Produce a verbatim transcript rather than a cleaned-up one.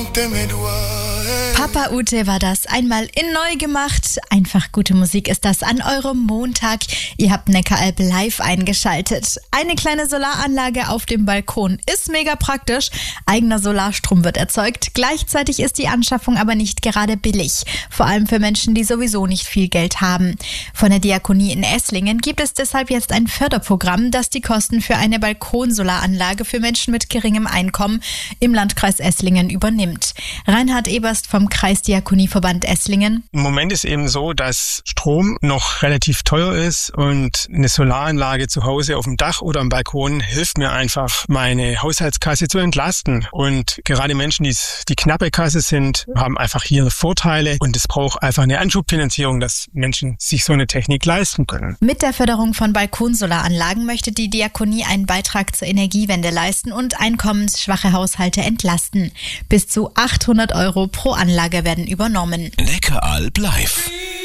Papa Ute war das, einmal in neu gemacht. Einfach gute Musik ist das an eurem Montag. Ihr habt Neckaralb live eingeschaltet. Eine kleine Solaranlage auf dem Balkon ist mega praktisch. Eigener Solarstrom wird erzeugt. Gleichzeitig ist die Anschaffung aber nicht gerade billig. Vor allem für Menschen, die sowieso nicht viel Geld haben. Von der Diakonie in Esslingen gibt es deshalb jetzt ein Förderprogramm, das die Kosten für eine Balkonsolaranlage für Menschen mit geringem Einkommen im Landkreis Esslingen übernimmt. Reinhard Eberst vom Kreisdiakonieverband Esslingen. Im Moment ist eben so, dass Strom noch relativ teuer ist und eine Solaranlage zu Hause auf dem Dach oder am Balkon hilft mir einfach, meine Haushaltskasse zu entlasten. Und gerade Menschen, die die knappe Kasse sind, haben einfach hier Vorteile und es braucht einfach eine Anschubfinanzierung, dass Menschen sich so eine Technik leisten können. Mit der Förderung von Balkonsolaranlagen möchte die Diakonie einen Beitrag zur Energiewende leisten und einkommensschwache Haushalte entlasten. Bis zu achthundert Euro pro Anlage werden übernommen. Neckaralb live.